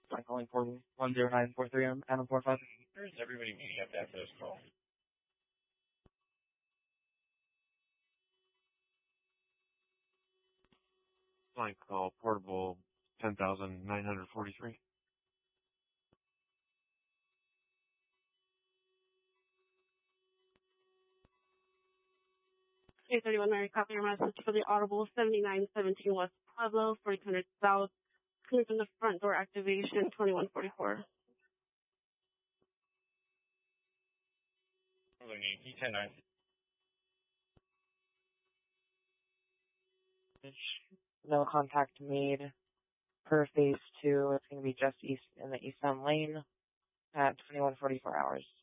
I'm calling for 10943 on Adam 45. Where's everybody meeting up after this call? Flight call, portable 10,943. A31 Mary, copy your message for the Audible 7917 West Pueblo, 4200 South. Clear from the front door activation, 2144. E109. No contact made per phase 2. It's going to be just east in the eastbound lane at 2144 hours.